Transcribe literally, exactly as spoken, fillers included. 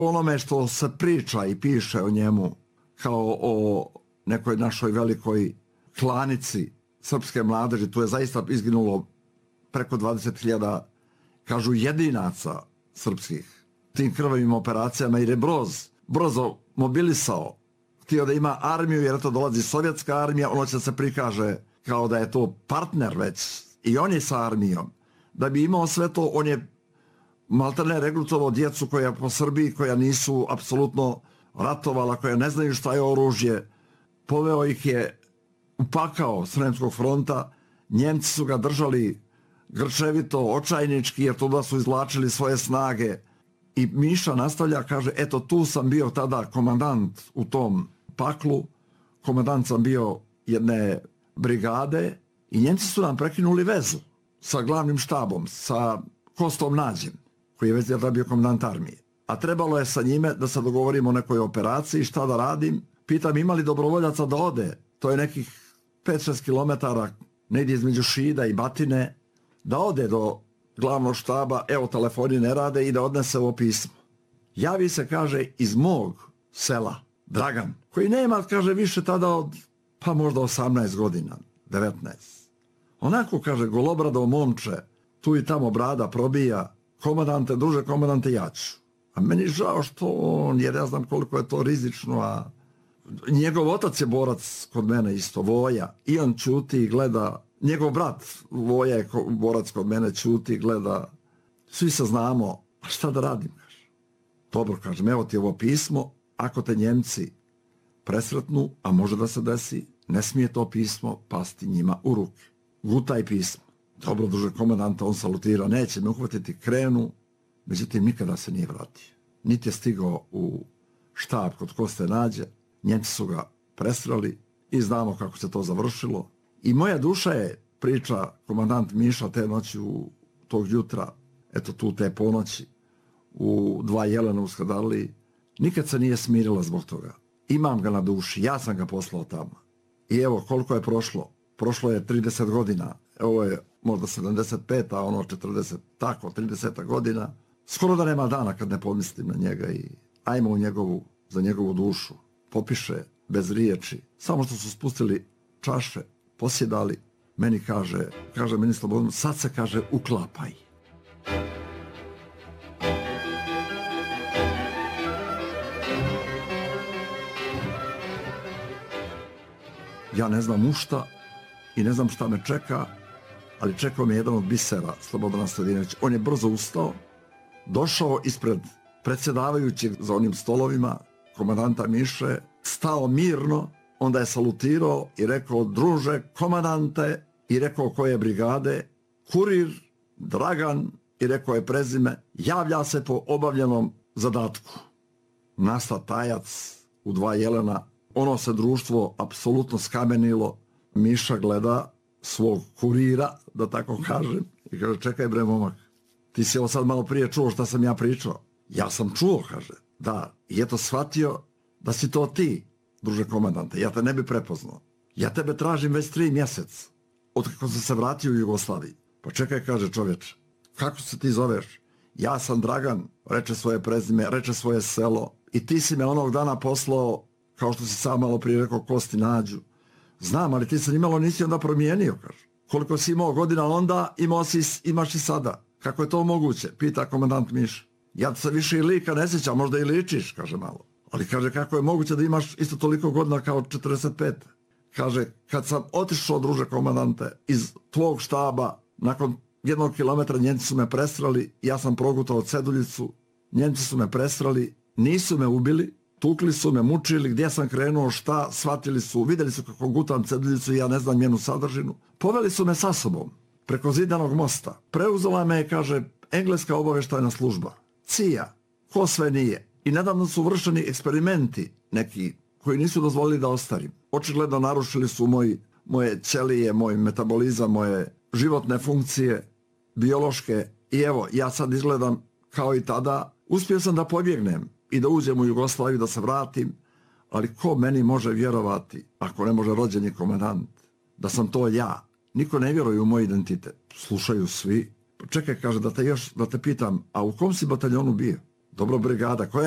onome što se priča i piše o njemu kao o nekoj našoj velikoj klanici srpske mladeži, tu je zaista izginulo preko dvadeset hiljada, kažu, jedinaca srpskih. Tim krvavim operacijama jer je Broz brzo mobilisao, htio da ima armiju jer to dolazi sovjetska armija, ono će se prikaže kao da je to partner već i on je sa armijom. Da bi imao sve to, on je maltene regrutovao djecu koja po Srbiji, koja nisu apsolutno ratovala, koja ne znaju šta je oružje, poveo ih je upakao Sremskog fronta, Njemci su ga držali grčevito, očajnički, jer tuda su izvlačili svoje snage. I Miša nastavlja, kaže, eto tu sam bio tada komandant u tom paklu, komandant sam bio jedne brigade i Njemci su nam prekinuli vezu sa glavnim štabom, sa Kostom Nađem, koji je već tada bio komandant armije. A trebalo je sa njime da se dogovorimo o nekoj operaciji, šta da radim. Pitam, ima li dobrovoljaca da ode? To je nekih pet šest kilometara, negdje između Šida i Batine, da ode do glavnog štaba, evo telefoni ne rade, i da odnese ovo pismo. Javi se, kaže, iz mog sela, Dragan, koji nema, kaže, više tada od, pa možda osamnaest godina, devetnaest. Onako, kaže, golobrado momče, tu i tamo brada probija, komandante, druže komandante, ja ću. A meni žao što on, jer ja znam koliko je to rizično, a njegov otac je borac kod mene isto, Voja, i on ćuti i gleda. Njegov brat Voja je borac kod mene, ćuti, gleda. Svi se znamo, a šta da radim, kaže. Dobro, kažem, evo ti ovo pismo, ako te Njemci presretnu, a može da se desi, ne smije to pismo pasti njima u ruke. Gutaj pismo. Dobro, druže komandanta, on salutira, neće me uhvatiti, krenu, međutim, nikada se nije vratio. Niti je stigao u štab kod Koste Nađe, Njemci su ga presreli i znamo kako se to završilo. I moja duša je, priča komandant Miša te noći, u tog jutra, eto tu te ponoći, u Dva jelena u Skadali, nikad se nije smirila zbog toga. Imam ga na duši, ja sam ga poslao tamo. I evo koliko je prošlo. Prošlo je trideset godina, ovo je možda sedamdeset peta, a ono četrdeset, tako, trideset godina. Skoro da nema dana kad ne pomislim na njega i ajmo u njegovu, za njegovu dušu. Popiše bez riječi, samo što su spustili čaše, posjedali, meni kaže, kaže meni slobodno, sad se, kaže, uklapaj. Ja ne znam u šta i ne znam šta me čeka, ali čekao me jedan od bisera, Slobodan Sredinović. On je brzo ustao, došao ispred predsjedavajućeg za onim stolovima, komandanta Miše, stao mirno, onda je salutirao i rekao, druže komandante, i rekao koje brigade, kurir, Dragan, i rekao je prezime, javlja se po obavljenom zadatku. Nasta tajac u Dva jelena, ono se društvo apsolutno skamenilo, Miša gleda svog kurira, da tako kažem, i kaže, čekaj bre momak, ti si ovo sad malo prije čuo šta sam ja pričao. Ja sam čuo, kaže, da, i eto shvatio da si to ti, druže komandante, ja te ne bi prepoznao. Ja tebe tražim već tri mjesec, od kako sam se vratio u Jugoslaviji. Pa čekaj, kaže čovječ, kako se ti zoveš? Ja sam Dragan, reče svoje prezime, reče svoje selo, i ti si me onog dana poslao, kao što si sam malo prije rekao, Kosti Nađu. Znam, ali ti se nimalo nisi onda promijenio, kaže. Koliko si imao godina onda, imao si, imaš i sada. Kako je to moguće? Pita komandant Miša. Ja se više i lika ne sjećam, možda i ličiš, kaže malo. Ali kaže, kako je moguće da imaš isto toliko godina kao četrdeset pet. Kaže, kad sam otišao, druže komandante, iz tvog štaba, nakon jednog kilometra Njemci su me presrali, ja sam progutao ceduljicu, Njemci su me presrali, nisu me ubili, tukli su me, mučili, gdje sam krenuo, šta, shvatili su, vidjeli su kako gutam ceduljicu i ja ne znam njenu sadržinu. Poveli su me sa sobom, preko Zidanog mosta. Preuzela me je, kaže, engleska obavještajna služba, C I A, ko sve nije. I nedavno su vršeni eksperimenti, neki, koji nisu dozvolili da ostarim. Očigledno narušili su moj, moje ćelije, moj metabolizam, moje životne funkcije, biološke. I evo, ja sad izgledam kao i tada. Uspio sam da pobjegnem i da uđem u Jugoslaviju, da se vratim, ali ko meni može vjerovati, ako ne može rođeni komandant, da sam to ja? Niko ne vjeruje u moj identitet. Slušaju svi. Čekaj, kaže, da te još, da te pitam, a u kom si bataljonu bio? Dobro, brigada, koja